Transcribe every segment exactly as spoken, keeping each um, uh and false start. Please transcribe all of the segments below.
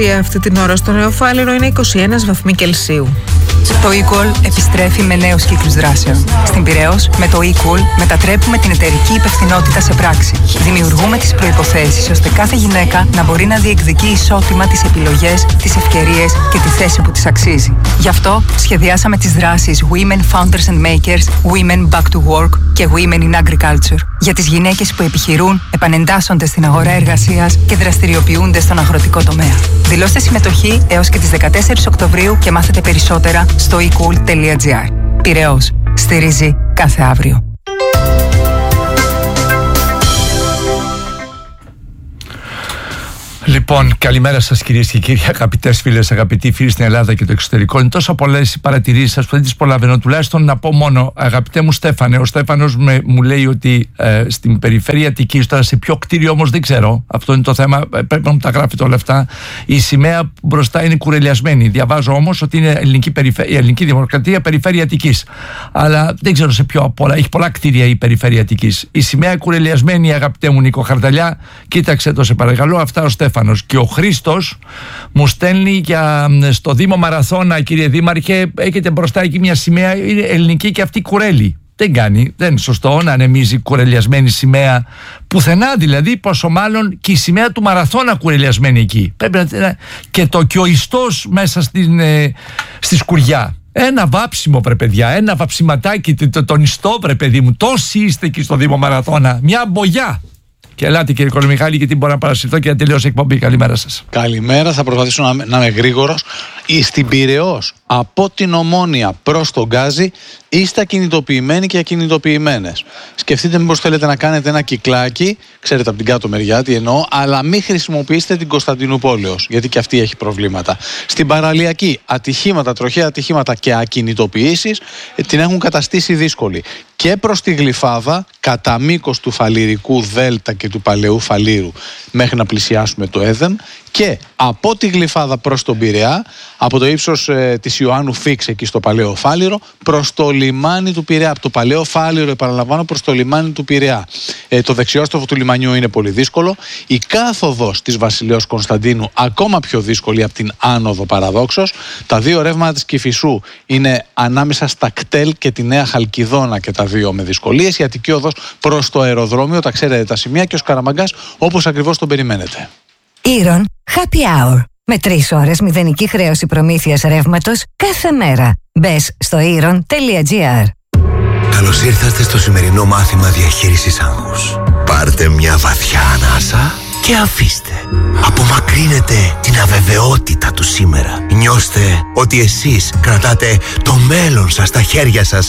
Αυτή την ώρα στο Νέο Φάληρο είναι είκοσι ένα βαθμοί Κελσίου. Το eCall επιστρέφει με νέους κύκλους δράσεων. Στην Πειραιώς, με το eCall μετατρέπουμε την εταιρική υπευθυνότητα σε πράξη. Δημιουργούμε τις προϋποθέσεις ώστε κάθε γυναίκα να μπορεί να διεκδικεί ισότιμα τις επιλογές, τις ευκαιρίες και τη θέση που της αξίζει. Γι' αυτό σχεδιάσαμε τις δράσεις Women Founders and Makers, Women Back to Work και Women in Agriculture. Για τις γυναίκες που επιχειρούν, επανεντάσσονται στην αγορά εργασίας και δραστηριοποιούνται στον αγροτικό τομέα. Δηλώστε συμμετοχή έως και τις δεκατέσσερις Οκτωβρίου και μάθετε περισσότερα στο e cool τελεία gr. Πειραιώς. Στηρίζει κάθε αύριο. Λοιπόν, καλημέρα σας κυρίες και κύριοι, αγαπητές φίλες, αγαπητοί φίλοι στην Ελλάδα και το εξωτερικό. Είναι τόσο πολλές οι παρατηρήσεις σας που δεν τις προλαβαίνω. Τουλάχιστον να πω μόνο, αγαπητέ μου Στέφανε, ο Στέφανος με, μου λέει ότι ε, στην περιφέρεια Αττικής, τώρα σε ποιο κτίριο όμως δεν ξέρω, αυτό είναι το θέμα, πρέπει να μου τα γράφετε όλα αυτά. Η σημαία που μπροστά είναι κουρελιασμένη. Διαβάζω όμως ότι είναι ελληνική, περιφέ... η ελληνική Δημοκρατία, περιφέρεια Αττικής. Αλλά δεν ξέρω σε ποιο από όλα. Έχει πολλά κτίρια η περιφέρεια Αττικής. Η σημαία κουρελιασμένη, αγαπητέ μου Νίκο Χαρταλιά, κοίταξε το σε παρακαλώ, αυτά ο Στέφανος. Και ο Χρήστος μου στέλνει για, στο Δήμο Μαραθώνα, κύριε Δήμαρχε, έχετε μπροστά εκεί μια σημαία, είναι ελληνική και αυτή κουρέλι. Δεν κάνει, δεν είναι σωστό να ανεμίζει κουρελιασμένη σημαία πουθενά, δηλαδή πόσο μάλλον και η σημαία του Μαραθώνα κουρελιασμένη εκεί. Πρέπει να, και το και ο ιστός μέσα στην, ε, στη σκουριά. Ένα βάψιμο βρε παιδιά, ένα βαψιματάκι, το, τον ιστό βρε παιδί μου. Τόσοι είστε εκεί στο Δήμο Μαραθώνα, μια μπογιά. Και ελάτε κύριε Κολομιχάλη, γιατί μπορώ να παρασυρθώ και να τελειώσει η εκπομπή. Καλημέρα σας. Καλημέρα, θα προσπαθήσω να, να είμαι γρήγορος. Στην Πειραιώς, από την Ομόνια προς τον Γκάζι, είστε ακινητοποιημένοι και ακινητοποιημένες. Σκεφτείτε μήπως θέλετε να κάνετε ένα κυκλάκι, ξέρετε από την κάτω μεριά τι εννοώ, αλλά μην χρησιμοποιήσετε την Κωνσταντινούπολεως, γιατί και αυτή έχει προβλήματα. Στην παραλιακή, ατυχήματα, τροχαία ατυχήματα και ακινητοποιήσεις την έχουν καταστήσει δύσκολη. Και προς τη Γλυφάδα, κατά μήκος του Φαλυρικού Δέλτα και του Παλαιού Φαλήρου, μέχρι να πλησιάσουμε το Έδεμ, και από τη Γλυφάδα προς τον Πειραιά, από το ύψος ε, της Ιωάννου Φίξ εκεί στο Παλαιό Φάληρο, προς το λιμάνι του Πειραιά. Από το Παλαιό Φάληρο, επαναλαμβάνω, προς το λιμάνι του Πειραιά. Ε, το δεξιόστροφο του λιμανιού είναι πολύ δύσκολο. Η κάθοδος της Βασιλέως Κωνσταντίνου ακόμα πιο δύσκολη από την άνοδο παραδόξως. Τα δύο ρεύματα της Κηφισού είναι ανάμεσα στα Κτέλ και τη Νέα Χαλκιδόνα και τα δύο με δυσκολίες. Η Αττική οδός προς το αεροδρόμιο, τα ξέρετε τα σημεία, και ο Σκαραμαγκάς όπως ακριβώς τον περιμένετε. Ήρων Happy Hour. Με τρεις ώρες μηδενική χρέωση προμήθειας ρεύματος κάθε μέρα. Μπες στο ήρων τελεία gr. Καλώς ήρθατε στο σημερινό μάθημα διαχείρισης άγχους. Πάρτε μια βαθιά ανάσα και αφήστε. Απομακρύνετε την αβεβαιότητα του σήμερα. Νιώστε ότι εσείς κρατάτε το μέλλον σας στα χέρια σας.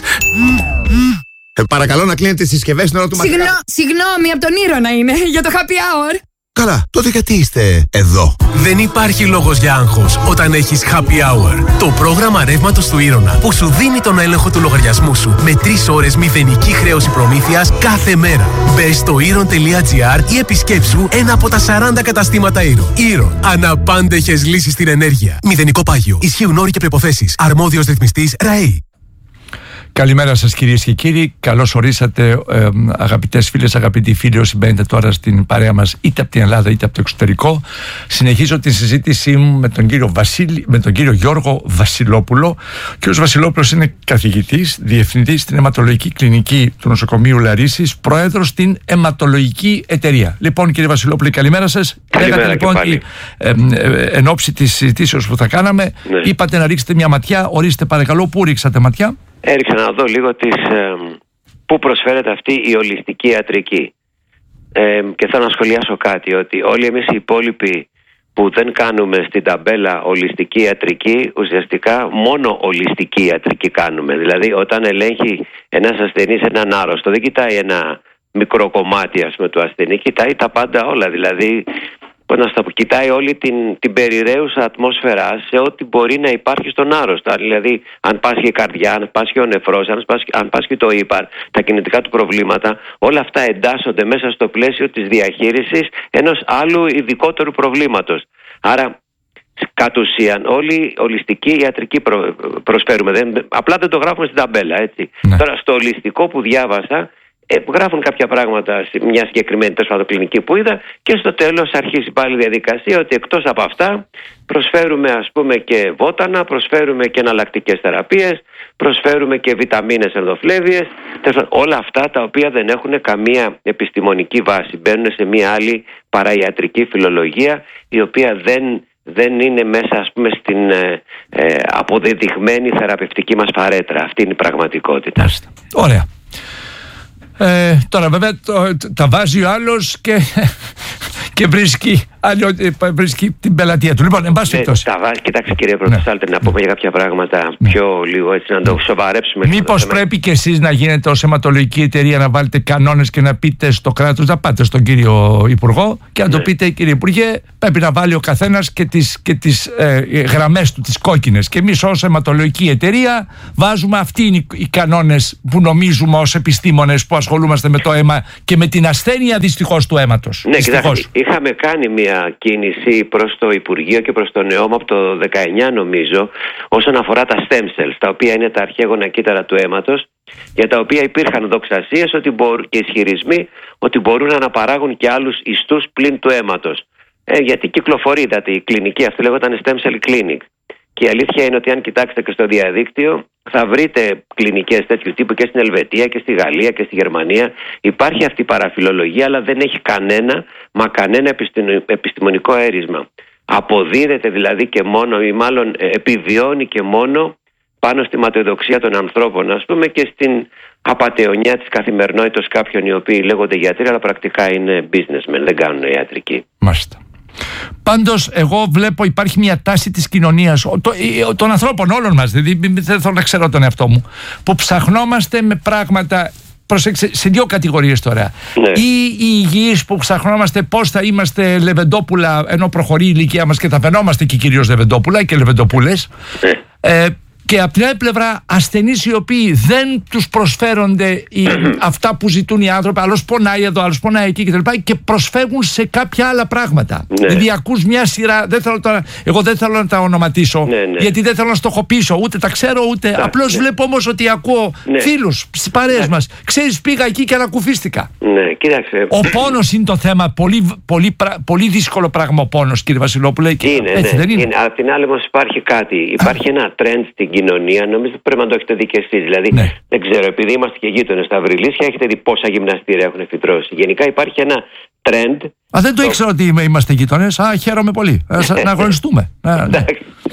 Ε, παρακαλώ να κλείνετε τις συσκευές την ώρα του μαθήματος. Συγγνώ, συγγνώμη, από τον Ήρωνα είναι, για το happy hour. Καλά, τότε γιατί είστε εδώ? Δεν υπάρχει λόγος για άγχος όταν έχεις Happy Hour. Το πρόγραμμα ρεύματος του Ήρωνα που σου δίνει τον έλεγχο του λογαριασμού σου με τρεις ώρες μηδενική χρέωση προμήθειας κάθε μέρα. Μπες στο ήρων τελεία gr ή επισκέψου ένα από τα σαράντα καταστήματα Ήρων. Ήρων. Αναπάντεχες λύσεις στην ενέργεια. Μηδενικό πάγιο. Ισχύουν όροι και προϋποθέσεις. Αρμόδιος ρυθμιστής ΡΑΕΗ. Καλημέρα σας κυρίες και κύριοι, καλώς ορίσατε ε, αγαπητές φίλες, αγαπητοί φίλοι όσοι μπαίνετε τώρα στην παρέα μας είτε από την Ελλάδα είτε από το εξωτερικό. Συνεχίζω τη συζήτησή μου με τον κύριο, Βασίλη, με τον κύριο Γιώργο Βασιλόπουλο. Ο κύριος Βασιλόπουλος είναι καθηγητής, διευθυντής στην αιματολογική κλινική του νοσοκομείου Λαρίσης, πρόεδρος στην αιματολογική εταιρεία. Λοιπόν κύριε Βασιλόπουλο, καλημέρα σας. Καλημέρα. Λέγατε, λοιπόν, ότι, ε, ε, εν ώψη της συζητήσεως που θα κάναμε, ναι, είπατε να ρίξετε μια ματιά. Ορίστε παρακαλώ, πού ρίξατε ματιά? Έριξα να δω λίγο τις, ε, πού προσφέρεται αυτή η ολιστική ιατρική. Ε, και θέλω να σχολιάσω κάτι, ότι όλοι εμείς οι υπόλοιποι που δεν κάνουμε στην ταμπέλα ολιστική ιατρική, ουσιαστικά μόνο ολιστική ιατρική κάνουμε. Δηλαδή όταν ελέγχει ένας ασθενής έναν άρρωστο, δεν κοιτάει ένα μικρό κομμάτι ας πούμε, του ασθενή, κοιτάει τα πάντα όλα. Δηλαδή να στα κοιτάει όλη την, την περιραίουσα ατμόσφαιρα σε ό,τι μπορεί να υπάρχει στον άρρωστο. Δηλαδή, αν πάσχει η καρδιά, αν πάσχει ο νεφρός, αν πάσχει, αν πάσχει το ύπαρ, τα κινητικά του προβλήματα, όλα αυτά εντάσσονται μέσα στο πλαίσιο της διαχείρισης ενός άλλου ειδικότερου προβλήματος. Άρα, κατ' ουσίαν, όλοι ολιστική ιατρική προ, προσφέρουμε. Δεν, απλά δεν το γράφουμε στην ταμπέλα, έτσι. Ναι. Τώρα, στο ολιστικό που διάβασα, Ε, γράφουν κάποια πράγματα σε μια συγκεκριμένη τέλος κλινική που είδα και στο τέλος αρχίζει πάλι η διαδικασία ότι εκτός από αυτά προσφέρουμε ας πούμε και βότανα, προσφέρουμε και εναλλακτικές θεραπείες, προσφέρουμε και βιταμίνες ενδοφλέβιες, όλα αυτά τα οποία δεν έχουν καμία επιστημονική βάση, μπαίνουν σε μια άλλη παραϊατρική φιλολογία η οποία δεν, δεν είναι μέσα ας πούμε στην ε, ε, αποδεδειγμένη θεραπευτική μας φαρέτρα. Αυτή είναι η πραγματικότητα. Ωραία. Ε, τώρα βέβαια το, το, τα βάζει ο άλλος και, και βρίσκει, άλλο, βρίσκει την πελατεία του. Λοιπόν, εν πάση περιπτώσει. Τα βάζει, κοιτάξτε κύριε Πρωτοστάλτε, ναι. να πούμε για κάποια πράγματα πιο λίγο έτσι να το σοβαρέψουμε. Μήπως πρέπει και εσείς να γίνετε ως αιματολογική εταιρεία να βάλετε κανόνες και να πείτε στο κράτος, να πάτε στον κύριο Υπουργό και να ναι. το πείτε, κύριε Υπουργέ, πρέπει να βάλει ο καθένας και τις, και τις ε, γραμμές του, τις κόκκινες. Και εμείς ως αιματολογική εταιρεία βάζουμε αυτοί είναι οι κανόνες που νομίζουμε ως επιστήμονες που ασχολούμαστε με το αίμα και με την ασθένεια δυστυχώς του αίματος. Ναι, κοιτάξτε, είχαμε κάνει μια κίνηση προς το Υπουργείο και προς τον ΕΟΜ από το δεκαεννιά νομίζω όσον αφορά τα stem cells, τα οποία είναι τα αρχαίγωνα κύτταρα του αίματος, για τα οποία υπήρχαν δοξασίες ότι μπορούν, και ισχυρισμοί ότι μπορούν να αναπαράγουν και άλλους ιστούς πλην του αίματος. Ε, γιατί κυκλοφορεί, είδατε, η κλινική αυτή λέγονταν stem cell clinic. Και η αλήθεια είναι ότι αν κοιτάξετε και στο διαδίκτυο θα βρείτε κλινικές τέτοιου τύπου και στην Ελβετία και στη Γαλλία και στη Γερμανία. Υπάρχει αυτή η παραφιλολογία, αλλά δεν έχει κανένα, μα κανένα επιστημονικό έρισμα. Αποδίδεται δηλαδή και μόνο, ή μάλλον επιβιώνει και μόνο πάνω στη ματαιοδοξία των ανθρώπων, ας πούμε, και στην απατεωνιά της καθημερινότητας κάποιων οι οποίοι λέγονται γιατροί, αλλά πρακτικά είναι businessmen, δεν κάνουν ιατρική. Μάλιστα. Πάντως εγώ βλέπω υπάρχει μια τάση της κοινωνίας το, των ανθρώπων όλων μας, δηλαδή δεν θέλω να ξέρω τον εαυτό μου, που ψαχνόμαστε με πράγματα, προσέξτε, σε δύο κατηγορίες τώρα. Ναι. Ή οι υγιείς που ψαχνόμαστε πώς θα είμαστε λεβεντόπουλα ενώ προχωρεί η ηλικία μας και θα φαινόμαστε και κυρίως λεβεντόπουλα και λεβεντοπούλες. Ναι. ε, Και από την άλλη πλευρά ασθενείς οι οποίοι δεν τους προσφέρονται οι, αυτά που ζητούν οι άνθρωποι, άλλος πονάει εδώ, άλλος πονάει εκεί κτλ. Και προσφεύγουν σε κάποια άλλα πράγματα. Ναι. Δηλαδή ακούς μια σειρά, δεν θέλω τώρα, εγώ δεν θέλω να τα ονοματίσω, ναι, ναι. γιατί δεν θέλω να στοχοποιήσω, ούτε τα ξέρω, ούτε. Ναι, απλώς ναι. βλέπω όμως ότι ακούω ναι. φίλους στις παρέες ναι. μας. Ξέρεις, πήγα εκεί και ανακουφίστηκα. Ναι, κοίταξε. Ο πόνος είναι το θέμα. Πολύ, πολύ, πολύ δύσκολο πράγμα ο πόνος, κύριε Βασιλόπουλε. Είναι, έτσι, ναι. δεν είναι. είναι. Απ' την άλλη όμως υπάρχει κάτι. Υπάρχει ένα trend στην κοινωνία, νομίζω πρέπει να το έχετε δει και εσείς. Δηλαδή, ναι. δεν ξέρω, επειδή είμαστε και γείτονες στα Βρυλίσια, έχετε δει πόσα γυμναστήρια έχουν φυτρώσει. Γενικά υπάρχει ένα trend. Α, δεν το, το... ήξερα ότι είμαστε γείτονες. Α, χαίρομαι πολύ. Να αγωνιστούμε. ναι.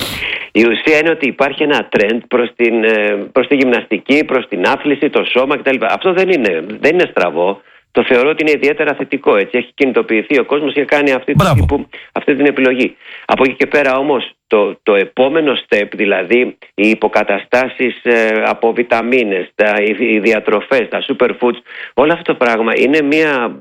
Η ουσία είναι ότι υπάρχει ένα trend προς, την, προς τη γυμναστική, προς την άθληση, το σώμα κτλ. Αυτό δεν είναι, δεν είναι στραβό. Το θεωρώ ότι είναι ιδιαίτερα θετικό. Έτσι. Έχει κινητοποιηθεί ο κόσμος και κάνει αυτή, τύπου, αυτή την επιλογή. Από εκεί και πέρα όμως το, το επόμενο step, δηλαδή οι υποκαταστάσεις ε, από βιταμίνες, τα, οι, οι διατροφές, τα superfoods, όλο αυτό το πράγμα είναι μια...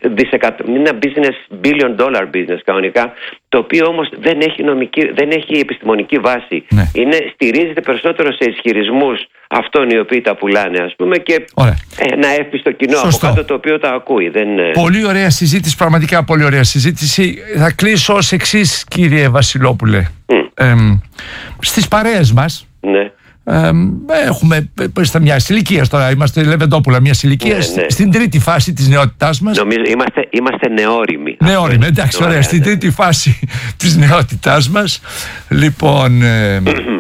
είναι ένα business, billion dollar business κανονικά, το οποίο όμως δεν έχει, νομική, δεν έχει επιστημονική βάση. Ναι. Είναι, στηρίζεται περισσότερο σε ισχυρισμούς αυτών οι οποίοι τα πουλάνε, ας πούμε, και ένα εύπιστο κοινό από κάτω το οποίο τα ακούει. Δεν... Πολύ ωραία συζήτηση, πραγματικά πολύ ωραία συζήτηση. Θα κλείσω ως εξής, κύριε Βασιλόπουλε. Mm. Ε, στις παρέες μας, ναι. Ε, έχουμε στα μια ηλικία τώρα, είμαστε λεβεντόπουλα μια ηλικία, ναι, ναι. στην τρίτη φάση της νεότητάς μας. Νομίζω είμαστε, είμαστε νεόριμοι. Νεόριμοι, εντάξει, ωραία, στην τρίτη φάση της νεότητάς μας. Λοιπόν, ε,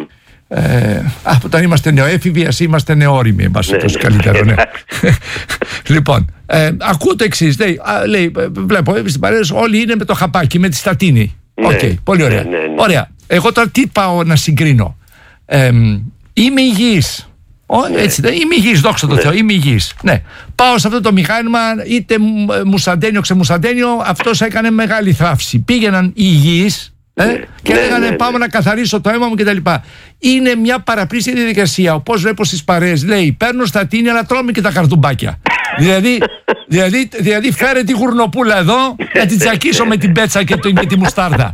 ε, α, όταν είμαστε νεοέφηβοι, ας είμαστε νεόριμοι, εν πάση περιπτώσει, καλύτερο, ναι. Λοιπόν, ε, ακούω το εξής, λέει, α, λέει, βλέπω στην παρέα όλοι είναι με το χαπάκι, με τη στατίνη. Οκ, okay, πολύ ωραία. Ναι, ναι, ναι. Ωραία, εγώ τώρα τι πάω να συγκρίνω? Ε, Είμαι υγιής. Ναι. Έτσι, είμαι υγιής, δόξα τω ναι. Θεώ, είμαι υγιής. Ναι. Πάω σε αυτό το μηχάνημα, είτε μουσαντένιο, ξεμουσαντένιο, αυτός έκανε μεγάλη θράψη. Πήγαιναν υγιείς ε, ναι. και ναι, λέγανε ναι, ναι. πάμε να καθαρίσω το αίμα μου κτλ. Είναι μια παραπλήσια διαδικασία. Όπως βλέπω στις παρέες, λέει, παίρνω στατίνη, αλλά τρώμε και τα καρτουμπάκια. δηλαδή, δηλαδή, δηλαδή, φέρε τη γουρνοπούλα εδώ, να την τσακίσω με την πέτσα και, το, και τη μουστάρδα.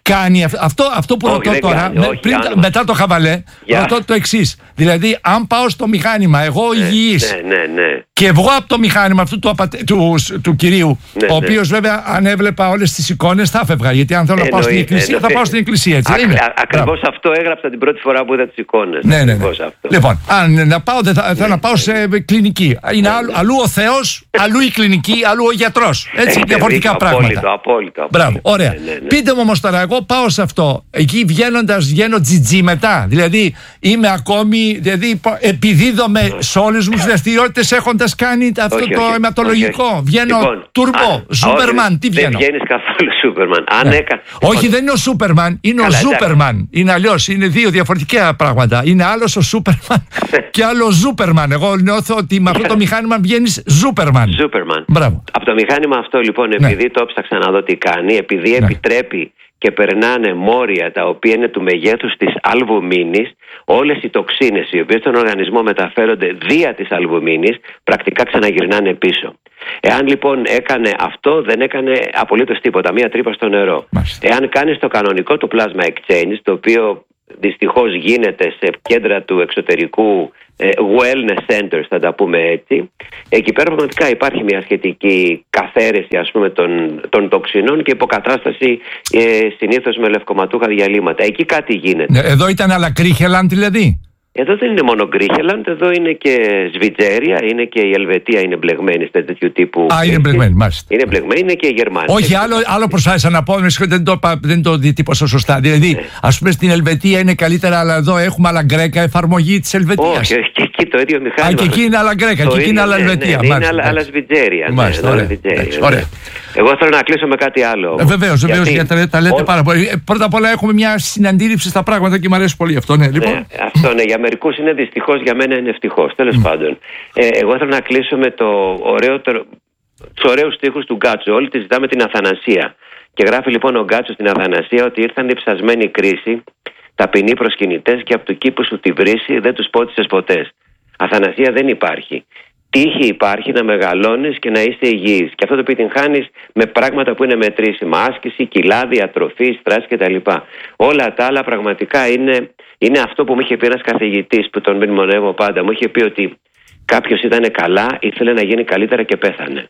Κάνει αυ- αυτό, αυτό που Όχι, ρωτώ δεν τώρα, κάνει, με- όχι, πριν, άνομα. μετά το χαβαλέ, Για. ρωτώ το εξής. Δηλαδή, αν πάω στο μηχάνημα, εγώ υγιής, Ναι, ναι, ναι. και βγω από το μηχάνημα αυτού του, απατε... του, του κυρίου, Ναι, ο ναι. οποίος βέβαια, αν έβλεπα όλες τις εικόνες, θα έφευγα. Γιατί αν θέλω να πάω στην Εννοείται, εκκλησία, θα εννοείται. πάω στην εκκλησία, έτσι δεν Ακ- είναι? α- Ακριβώς αυτό έγραψα την πρώτη φορά που είδα τις εικόνες. Ναι, ναι, ναι. Ακριβώς αυτό. Λοιπόν, αν να πάω, δεν θα, θέλω να πάω σε κλινική. Είναι αλλού, αλλού ο Θεός, αλλού η κλινική, αλλού ο γιατρός. Έτσι, Έχετε διαφορετικά δίκιο, πράγματα. Απόλυτο, απόλυτο. Μπράβο, απόλυτο. ωραία. Ναι, ναι, ναι. Πείτε μου όμως τώρα, εγώ πάω σε αυτό. Εκεί βγαίνοντας, βγαίνω τζιτζί μετά. Δηλαδή, είμαι ακόμη, δηλαδή, πο- επιδίδομαι σε όλες μου τις δραστηριότητες έχοντας κάνει αυτό Όχι, το όχι, αιματολογικό. όχι, όχι. Βγαίνω Λοιπόν, τουρμπο, α, Σούπερμαν, όχι, τι βγαίνω. Δεν βγαίνεις καθόλου Σούπερμαν. Αν Ναι. έκα... Όχι, Λοιπόν, δεν είναι ο Σούπερμαν, είναι Καλά, ο εντάξει. Ζούπερμαν. Είναι αλλιώς, είναι δύο διαφορετικά πράγματα. Είναι άλλος ο Σούπερμαν και άλλο ο Ζούπερμαν. Εγώ νιώθω ότι με αυτό το μηχάνημα βγαίνεις Ζούπερμαν. Σούπερμαν. Μπράβο. Από το μηχάνημα αυτό λοιπόν, Ναι. επειδή το έψαξα να δω τι κάνει, επειδή Ναι. επιτρέπει και περνάνε μόρια τα οποία είναι του μεγέθους της αλβουμίνης, όλες οι τοξίνες οι οποίες στον οργανισμό μεταφέρονται δια της αλβουμίνης πρακτικά ξαναγυρνάνε πίσω. Εάν λοιπόν έκανε αυτό, δεν έκανε απολύτως τίποτα, μία τρύπα στο νερό. Μάλιστα. Εάν κάνεις το κανονικό του plasma exchange, το οποίο δυστυχώς γίνεται σε κέντρα του εξωτερικού, ε, wellness centers θα τα πούμε έτσι, εκεί πέρα πραγματικά υπάρχει μια σχετική καθαίρεση, ας πούμε, των, των τοξινών και υποκατάσταση ε, συνήθως με λευκοματούχα διαλύματα. Εκεί κάτι γίνεται. Ναι, εδώ ήταν Αλακρίχελαντ δηλαδή. Εδώ δεν είναι μόνο Γκρίχελαντ, εδώ είναι και Σβιτζέρια, είναι και η Ελβετία είναι μπλεγμένη σε τέτοιου τύπου. Α, είναι μπλεγμένη, μάλιστα. Είναι μπλεγμένη, είναι και η Γερμανία. Όχι, άλλο, άλλο προσπάθησα να πω, με συγχωρείτε, δεν το, είπα- δεν το διατύπωσα σωστά. Δηλαδή, ας πούμε στην Ελβετία είναι καλύτερα, αλλά εδώ έχουμε αλαγκρέκα εφαρμογή της Ελβετίας. Όχι, όχι, και εκεί το ίδιο μηχάνημα. Α, και εκεί είναι αλαγκρέκα, Το και εκεί είναι ίδιο, άλλα ναι, Ελβετία. ναι, είναι Μάλιστα, άλλα- άλλα εντάξει. Σβιτζέρια. ναι, Μάλιστα, άλλα ωραία. Σβιτζέρια, Εντάξει, ναι. ωραία. Εγώ θέλω να κλείσω με κάτι άλλο. Ε, Βεβαίως, βεβαίως, γιατί τα, τα λέτε ό- πάρα πολύ. Ε, πρώτα απ' όλα έχουμε μια συναντήληψη στα πράγματα και μου αρέσει πολύ αυτό. Ναι, λοιπόν. Ναι, αυτό ναι, για μερικούς είναι δυστυχώς, για μένα είναι ευτυχώς. Τέλος πάντων, ε, εγώ θέλω να κλείσω με το ωραιότερο, τους ωραίους στίχους του Γκάτσο. Όλοι τη ζητάμε την αθανασία. Και γράφει λοιπόν ο Γκάτσο στην αθανασία ότι ήρθαν οι ψασμένοι κρίση, ταπεινοί προσκυνητές και από του κήπου σου τη βρύση δεν τους πότισες ποτέ. Αθανασία δεν υπάρχει. Τύχη υπάρχει να μεγαλώνεις και να είσαι υγιής. Και αυτό το επιτυγχάνεις με πράγματα που είναι μετρήσιμα. Άσκηση, κιλά, διατροφή, στράση κτλ. Όλα τα άλλα πραγματικά είναι, είναι αυτό που μου είχε πει ένας καθηγητής που τον μνημονεύω πάντα. Μου είχε πει ότι κάποιος ήταν καλά, ήθελε να γίνει καλύτερα και πέθανε.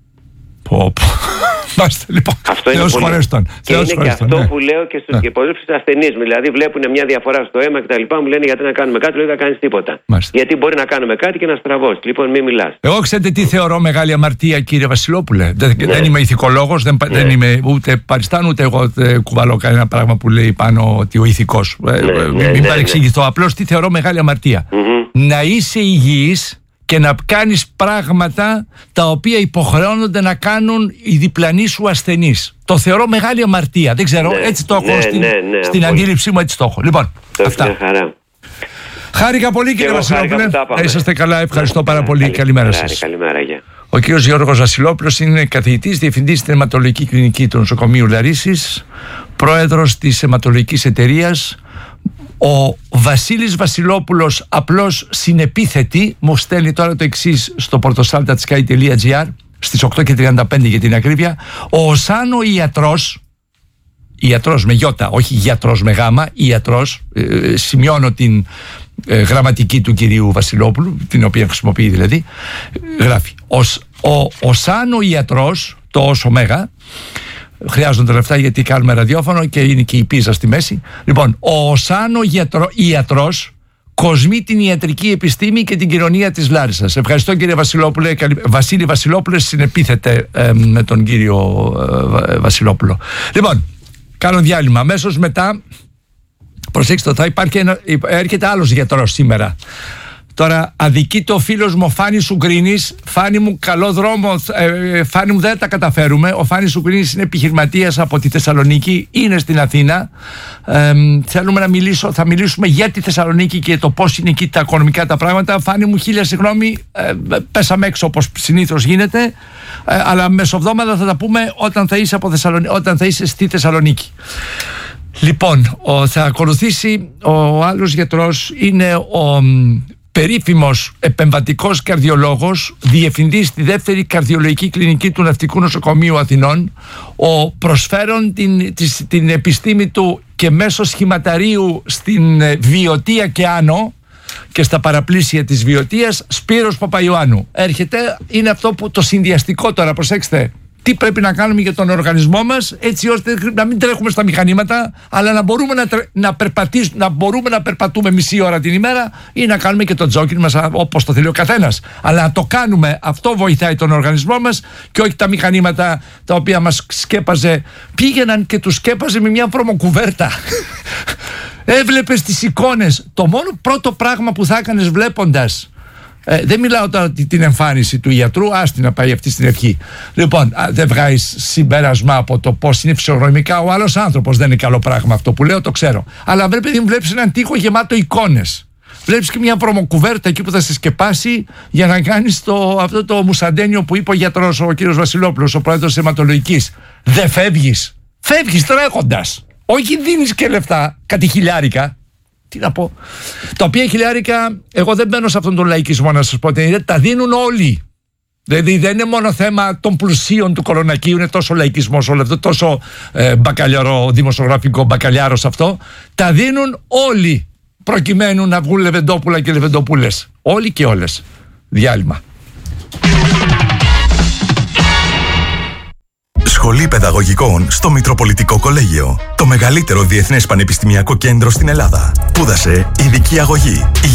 Πω, πω. Μάλιστα, λοιπόν. Αυτό είναι Θεός πολύ. χωρέστον. Και Θεός είναι και χωρέστον, αυτό ναι. που λέω και στους Ναι. και πολλούς ασθενείς μου. Δηλαδή βλέπουν μια διαφορά στο αίμα κτλ. Μου λένε γιατί να κάνουμε κάτι, λέω δεν κάνεις τίποτα. Μάλιστα. Γιατί μπορεί να κάνουμε κάτι και να στραβώσει. Λοιπόν, μην μιλάς. Εγώ ξέρετε τι θεωρώ μεγάλη αμαρτία, κύριε Βασιλόπουλε. Δεν, Ναι. δεν είμαι ηθικολόγος, δεν, Ναι. δεν είμαι ούτε παριστάνω, ούτε εγώ ε, κουβαλώ κανένα πράγμα που λέει πάνω ότι ο ηθικός. Ε, Ναι, ε, ναι, μην ναι, παρεξηγηθώ. Απλώς τι θεωρώ μεγάλη αμαρτία. Μμμ. Να είσαι υγιής και να κάνεις πράγματα τα οποία υποχρεώνονται να κάνουν οι διπλανοί σου ασθενείς. Το θεωρώ μεγάλη αμαρτία. Δεν ξέρω, Ναι, έτσι το έχω ναι, στην, ναι, ναι, στην απόλυτα. αντίληψή μου, έτσι το έχω. Λοιπόν, Το έχεις αυτά. μια χαρά. Χάρηκα πολύ, κύριε εγώ χάρηκα Βασιλόπουλε. που τα είπαμε. Να είσαστε καλά, ευχαριστώ πάρα πολύ. Καλή- Καλημέρα Καλή- σας. Καλημέρα, γεια. Ο κ. Γιώργος Βασιλόπουλος είναι καθηγητής, διευθυντής στην αιματολογική κλινική του νοσοκομείου Λαρίσης, πρόεδρος της αιματολογικής εταιρείας. Ο Βασίλης Βασιλόπουλος, απλώς συνεπίθετη, μου στέλνει τώρα το εξής στο portosaltatsky τελεία gr στις οκτώ και τριάντα πέντε για την ακρίβεια. Ο Οσάνο ιατρός, ιατρός με γιώτα, όχι γιατρός με γάμα, ιατρός, ε, σημειώνω την ε, γραμματική του κυρίου Βασιλόπουλου, την οποία χρησιμοποιεί δηλαδή, γράφει «Ως, ο Οσάνο ιατρός, το όσο μέγα, χρειάζονται λεφτά γιατί κάνουμε ραδιόφωνο και είναι και η πίζα στη μέση. Λοιπόν, ο Οσάνο γιατρο, ιατρός κοσμεί την ιατρική επιστήμη και την κοινωνία της Λάρισσας. Ευχαριστώ, κύριε Βασιλόπουλε. Καλη... Βασίλη Βασιλόπουλε, συνεπίθετε ε, με τον κύριο ε, Βασιλόπουλο. Λοιπόν, κάνω διάλειμμα. Αμέσως μετά, προσέξτε, θα υπάρχει ένα, έρχεται άλλος γιατρός σήμερα. Τώρα αδικείται ο φίλος μου ο Φάνης Ουγκρίνης. Φάνη μου, καλό δρόμο. ε, Φάνη μου, δεν τα καταφέρουμε. Ο Φάνης Ουγκρίνης είναι επιχειρηματίας από τη Θεσσαλονίκη, είναι στην Αθήνα. ε, Θέλουμε να μιλήσω, θα μιλήσουμε για τη Θεσσαλονίκη και το πώς είναι εκεί τα οικονομικά τα πράγματα. Φάνη μου, χίλια συγγνώμη, ε, πέσαμε έξω όπως συνήθως γίνεται, ε, αλλά μεσοβδόμαδα θα τα πούμε όταν θα είσαι, από Θεσσαλονί... όταν θα είσαι στη Θεσσαλονίκη. Λοιπόν, ο, θα ακολουθήσει ο άλλος γιατρός, είναι ο περίφημος επεμβατικός καρδιολόγος, διευθυντής στη δεύτερη καρδιολογική κλινική του Ναυτικού Νοσοκομείου Αθηνών, ο προσφέρον την, της, την επιστήμη του και μέσω σχηματαρίου στην Βιωτία και άνω και στα παραπλήσια της Βιωτίας, Σπύρος Παπαϊωάννου. Έρχεται, είναι αυτό που το συνδυαστικό τώρα, προσέξτε, τι πρέπει να κάνουμε για τον οργανισμό μας, έτσι ώστε να μην τρέχουμε στα μηχανήματα, αλλά να μπορούμε να, τρε... να, περπατήσουμε, να μπορούμε να περπατούμε μισή ώρα την ημέρα ή να κάνουμε και το τζόκινγκ μας όπως το θέλει ο καθένας. Αλλά να το κάνουμε, αυτό βοηθάει τον οργανισμό μας και όχι τα μηχανήματα τα οποία μας σκέπαζε. Πήγαιναν και τους σκέπαζε με μια βρωμοκουβέρτα. Έβλεπες τις εικόνες. Το μόνο πρώτο πράγμα που θα έκανες βλέποντας, Ε, δεν μιλάω τώρα την εμφάνιση του ιατρού, άστη να πάει αυτή στην ευχή. Λοιπόν, α, δεν βγάζεις συμπέρασμα από το πώς είναι φυσιογνωμικά ο άλλος άνθρωπος. Δεν είναι καλό πράγμα αυτό που λέω, το ξέρω. Αλλά πρέπει να βλέπεις έναν τοίχο γεμάτο εικόνες. Βλέπεις και μια προμοκουβέρτα εκεί που θα σε σκεπάσει για να κάνεις το, αυτό το μουσαντένιο που είπε ο γιατρός, ο κύριος Βασιλόπουλος, ο πρόεδρος της αιματολογικής. Δεν φεύγεις. Φεύγεις τρέχοντας. Όχι δίνεις και λεφτά, κάτι χιλιάρικα. Τι να πω. Τα οποία χιλιάρικα, εγώ δεν μπαίνω σε αυτόν τον λαϊκισμό να σας πω ότι είναι, τα δίνουν όλοι. Δηλαδή δεν είναι μόνο θέμα των πλουσίων του Κορονακίου, είναι τόσο λαϊκισμός όλο αυτό, τόσο ε, μπακαλιαρό, δημοσιογραφικό μπακαλιάρος αυτό. Τα δίνουν όλοι προκειμένου να βγουν λεβεντόπουλα και λεβεντοπούλες. Όλοι και όλες. Διάλειμμα. Σχολή Παιδαγωγικών στο Μητροπολιτικό Κολέγιο. Το μεγαλύτερο διεθνές πανεπιστημιακό κέντρο στην Ελλάδα. Σπούδασε ειδική αγωγή.